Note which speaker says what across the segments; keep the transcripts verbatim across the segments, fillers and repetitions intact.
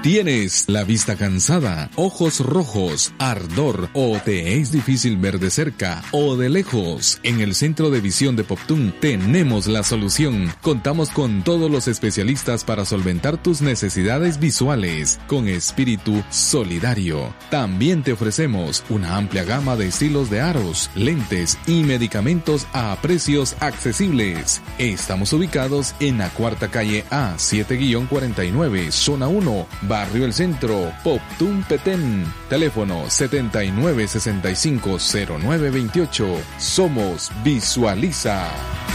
Speaker 1: ¿Tienes la vista cansada, ojos rojos, ardor o te es difícil ver de cerca o de lejos? En el Centro de Visión de Poptún tenemos la solución. Contamos con todos los especialistas para solventar tus necesidades visuales con espíritu solidario. También te ofrecemos una amplia gama de estilos de aros, lentes y medicamentos a precios accesibles. Estamos ubicados en la cuarta calle A siete cuarenta y nueve, zona uno, Barrio El Centro, Poptún, Petén. Teléfono setenta y nueve sesenta y cinco cero nueve veintiocho. Somos Visualiza.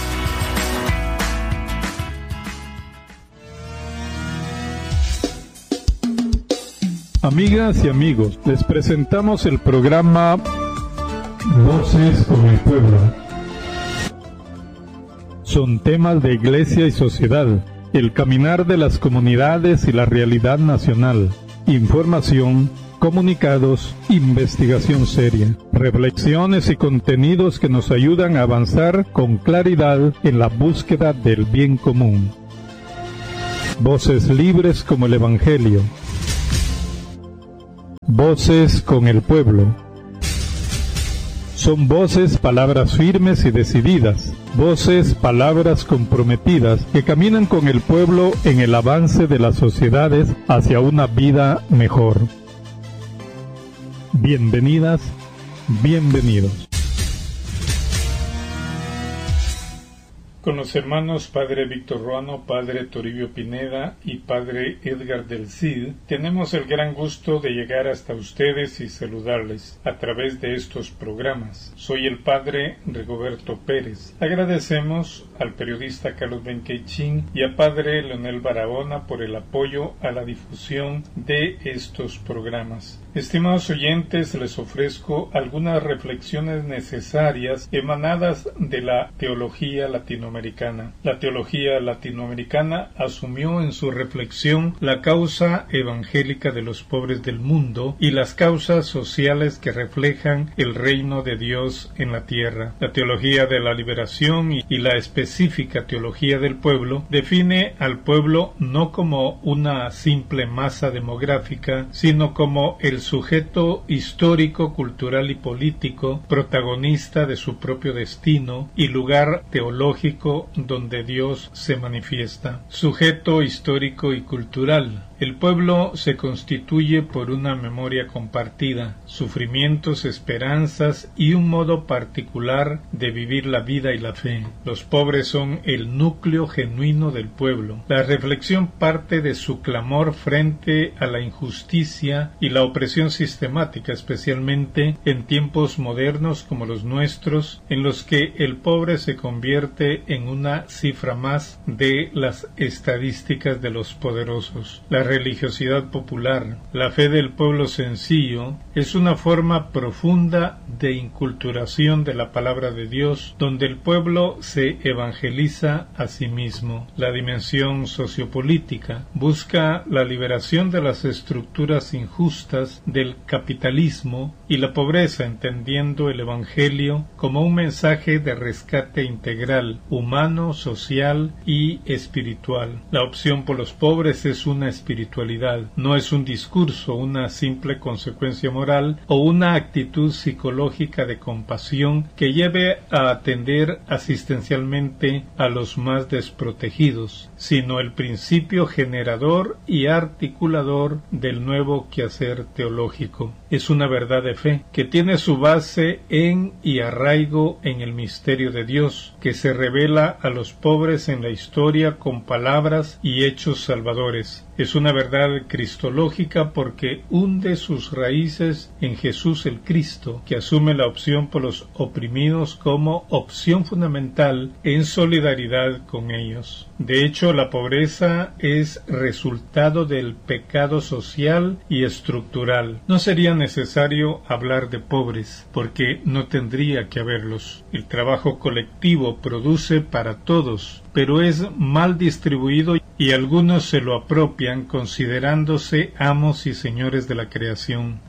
Speaker 2: Amigas y amigos, les presentamos el programa Voces con el Pueblo. Son temas de iglesia y sociedad, el caminar de las comunidades y la realidad nacional, información, comunicados, investigación seria, reflexiones y contenidos que nos ayudan a avanzar con claridad en la búsqueda del bien común. Voces libres como el Evangelio. Voces con el pueblo. Son voces, palabras firmes y decididas, voces, palabras comprometidas que caminan con el pueblo en el avance de las sociedades hacia una vida mejor. Bienvenidas, bienvenidos. Con los hermanos Padre Víctor Ruano, Padre Toribio Pineda y Padre Edgar del Cid, tenemos el gran gusto de llegar hasta ustedes y saludarles a través de estos programas. Soy el Padre Rigoberto Pérez. Agradecemos al periodista Carlos Benqueichín y a Padre Leonel Barahona por el apoyo a la difusión de estos programas. Estimados oyentes, les ofrezco algunas reflexiones necesarias emanadas de la teología latinoamericana. La teología latinoamericana asumió en su reflexión la causa evangélica de los pobres del mundo y las causas sociales que reflejan el reino de Dios en la tierra. La teología de la liberación y la específica teología del pueblo define al pueblo no como una simple masa demográfica, sino como el sujeto histórico, cultural y político, protagonista de su propio destino y lugar teológico donde Dios se manifiesta. Sujeto histórico y cultural. El pueblo se constituye por una memoria compartida, sufrimientos, esperanzas y un modo particular de vivir la vida y la fe. Los pobres son el núcleo genuino del pueblo. La reflexión parte de su clamor frente a la injusticia y la opresión sistemática, especialmente en tiempos modernos como los nuestros, en los que el pobre se convierte en una cifra más de las estadísticas de los poderosos. La religiosidad popular, la fe del pueblo sencillo, es una forma profunda de inculturación de la palabra de Dios, donde el pueblo se evangeliza a sí mismo. La dimensión sociopolítica busca la liberación de las estructuras injustas del capitalismo y la pobreza, entendiendo el evangelio como un mensaje de rescate integral, humano, social y espiritual. La opción por los pobres es una espiritualidad, no es un discurso, una simple consecuencia moral o una actitud psicológica de compasión que lleve a atender asistencialmente a los más desprotegidos, sino el principio generador y articulador del nuevo quehacer teológico. Es una verdad de fe que tiene su base en y arraigo en el misterio de Dios, que se revela a los pobres en la historia con palabras y hechos salvadores. Es una verdad cristológica porque hunde sus raíces en Jesús el Cristo, que asume la opción por los oprimidos como opción fundamental en solidaridad con ellos. De hecho, la pobreza es resultado del pecado social y estructural. No sería necesario hablar de pobres, porque no tendría que haberlos. El trabajo colectivo produce para todos, pero es mal distribuido y algunos se lo apropian considerándose amos y señores de la creación.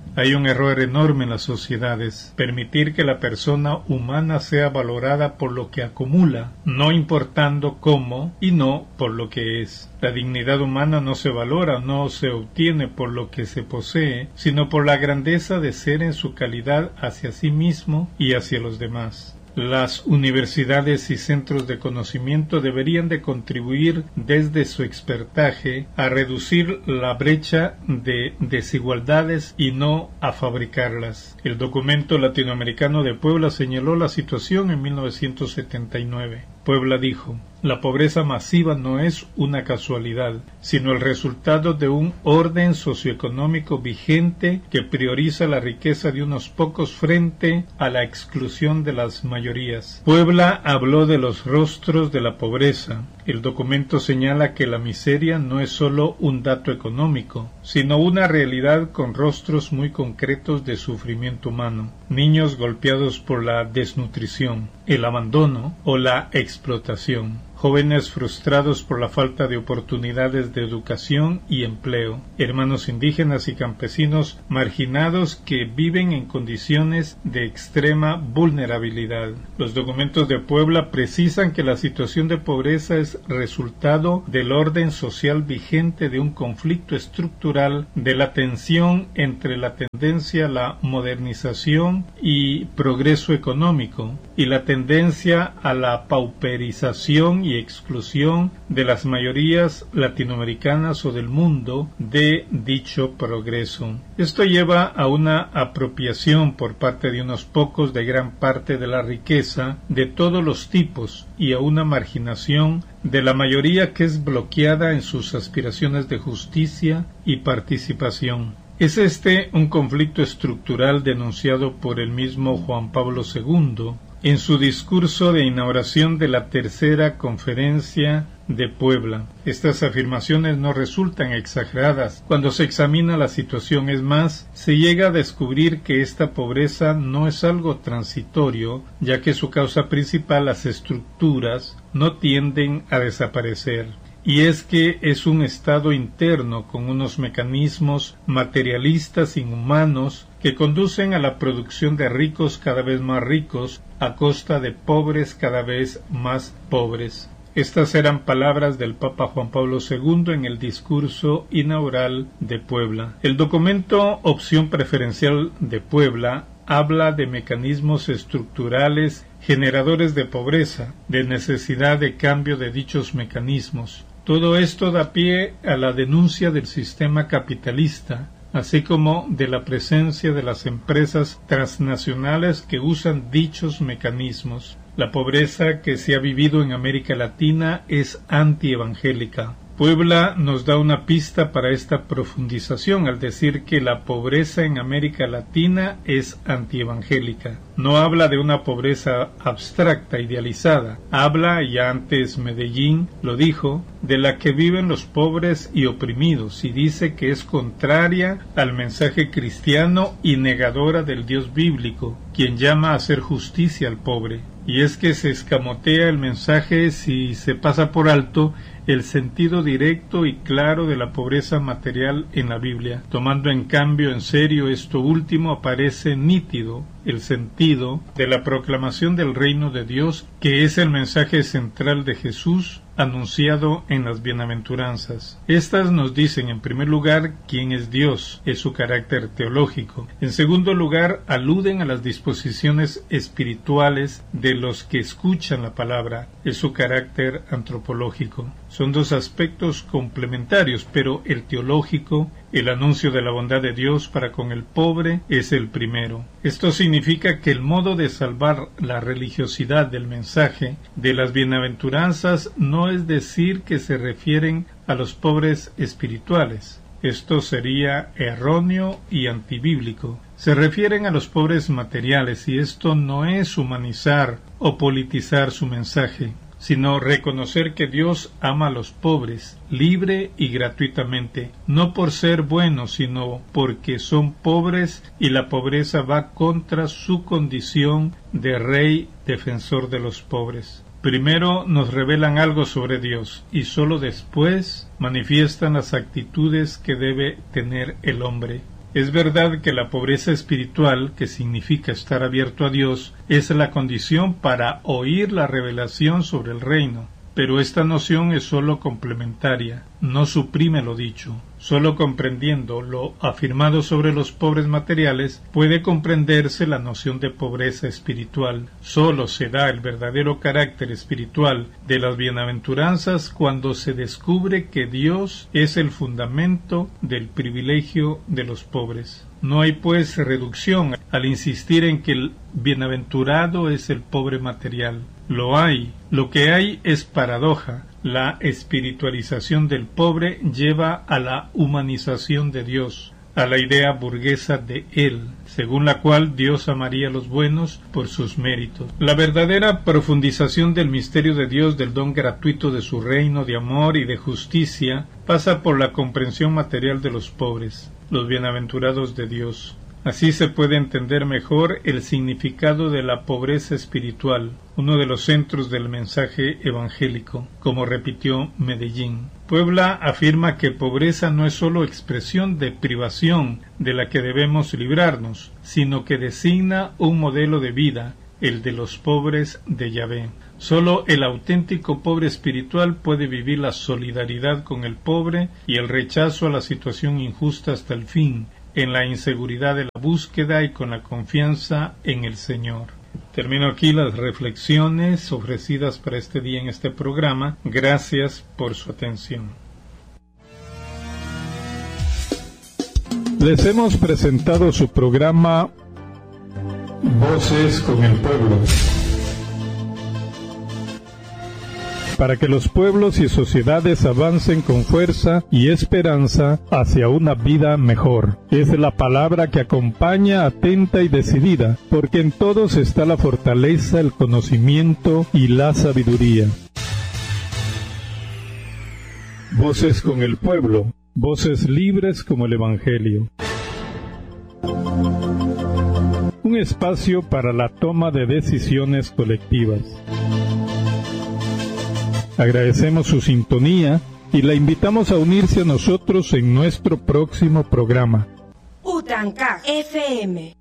Speaker 2: Hay un error enorme en las sociedades: permitir que la persona humana sea valorada por lo que acumula, no importando cómo y no por lo que es. La dignidad humana no se valora, no se obtiene por lo que se posee, sino por la grandeza de ser en su calidad hacia sí mismo y hacia los demás. Las universidades y centros de conocimiento deberían de contribuir desde su expertaje a reducir la brecha de desigualdades y no a fabricarlas. El documento latinoamericano de Puebla señaló la situación en mil novecientos setenta y nueve. Puebla dijo: la pobreza masiva no es una casualidad, sino el resultado de un orden socioeconómico vigente que prioriza la riqueza de unos pocos frente a la exclusión de las mayorías. Puebla habló de los rostros de la pobreza. El documento señala que la miseria no es solo un dato económico, sino una realidad con rostros muy concretos de sufrimiento humano. Niños golpeados por la desnutrición, el abandono o la explotación. Jóvenes frustrados por la falta de oportunidades de educación y empleo, hermanos indígenas y campesinos marginados que viven en condiciones de extrema vulnerabilidad. Los documentos de Puebla precisan que la situación de pobreza es resultado del orden social vigente de un conflicto estructural, de la tensión entre la tendencia a la modernización y progreso económico y la tendencia a la pauperización y y exclusión de las mayorías latinoamericanas o del mundo de dicho progreso. Esto lleva a una apropiación por parte de unos pocos de gran parte de la riqueza de todos los tipos y a una marginación de la mayoría que es bloqueada en sus aspiraciones de justicia y participación. ¿Es este un conflicto estructural denunciado por el mismo Juan Pablo segundo en su discurso de inauguración de la tercera conferencia de Puebla? Estas afirmaciones no resultan exageradas cuando se examina la situación. Es más, se llega a descubrir que esta pobreza no es algo transitorio, ya que su causa principal, las estructuras, no tienden a desaparecer. Y es que es un estado interno con unos mecanismos materialistas inhumanos que conducen a la producción de ricos cada vez más ricos a costa de pobres cada vez más pobres. Estas eran palabras del Papa Juan Pablo segundo en el discurso inaugural de Puebla. El documento Opción Preferencial de Puebla habla de mecanismos estructurales generadores de pobreza, de necesidad de cambio de dichos mecanismos. Todo esto da pie a la denuncia del sistema capitalista, así como de la presencia de las empresas transnacionales que usan dichos mecanismos. La pobreza que se ha vivido en América Latina es antievangélica. Puebla nos da una pista para esta profundización al decir que la pobreza en América Latina es antievangélica. No habla de una pobreza abstracta, idealizada. Habla, ya antes Medellín lo dijo, de la que viven los pobres y oprimidos, y dice que es contraria al mensaje cristiano y negadora del Dios bíblico, quien llama a hacer justicia al pobre. Y es que se escamotea el mensaje si se pasa por alto el sentido directo y claro de la pobreza material en la Biblia. Tomando en cambio en serio esto último, aparece nítido el sentido de la proclamación del reino de Dios, que es el mensaje central de Jesús anunciado en las bienaventuranzas. Estas nos dicen, en primer lugar, quién es Dios, es su carácter teológico. En segundo lugar, aluden a las disposiciones espirituales de los que escuchan la palabra, es su carácter antropológico. Son dos aspectos complementarios, pero el teológico, el anuncio de la bondad de Dios para con el pobre, es el primero. Esto significa que el modo de salvar la religiosidad del mensaje de las bienaventuranzas no es decir que se refieren a los pobres espirituales. Esto sería erróneo y antibíblico. Se refieren a los pobres materiales, y esto no es humanizar o politizar su mensaje, sino reconocer que Dios ama a los pobres, libre y gratuitamente, no por ser buenos, sino porque son pobres y la pobreza va contra su condición de rey defensor de los pobres. Primero nos revelan algo sobre Dios y sólo después manifiestan las actitudes que debe tener el hombre. Es verdad que la pobreza espiritual, que significa estar abierto a Dios, es la condición para oír la revelación sobre el reino. Pero esta noción es sólo complementaria, no suprime lo dicho. Sólo comprendiendo lo afirmado sobre los pobres materiales puede comprenderse la noción de pobreza espiritual. Sólo se da el verdadero carácter espiritual de las bienaventuranzas cuando se descubre que Dios es el fundamento del privilegio de los pobres. No hay pues reducción al insistir en que el bienaventurado es el pobre material. Lo hay. Lo que hay es paradoja. La espiritualización del pobre lleva a la humanización de Dios, a la idea burguesa de Él, según la cual Dios amaría a los buenos por sus méritos. La verdadera profundización del misterio de Dios, del don gratuito de su reino de amor y de justicia, pasa por la comprensión material de los pobres, los bienaventurados de Dios. Así se puede entender mejor el significado de la pobreza espiritual, uno de los centros del mensaje evangélico, como repitió Medellín. Puebla afirma que pobreza no es sólo expresión de privación de la que debemos librarnos, sino que designa un modelo de vida, el de los pobres de Yahvé. Sólo el auténtico pobre espiritual puede vivir la solidaridad con el pobre y el rechazo a la situación injusta hasta el fin, en la inseguridad de la búsqueda y con la confianza en el Señor. Termino aquí las reflexiones ofrecidas para este día en este programa. Gracias por su atención. Les hemos presentado su programa Voces con el Pueblo, para que los pueblos y sociedades avancen con fuerza y esperanza hacia una vida mejor. Es la palabra que acompaña atenta y decidida, porque en todos está la fortaleza, el conocimiento y la sabiduría. Voces con el pueblo, voces libres como el Evangelio. Un espacio para la toma de decisiones colectivas. Agradecemos su sintonía y la invitamos a unirse a nosotros en nuestro próximo programa.
Speaker 3: Utanca F M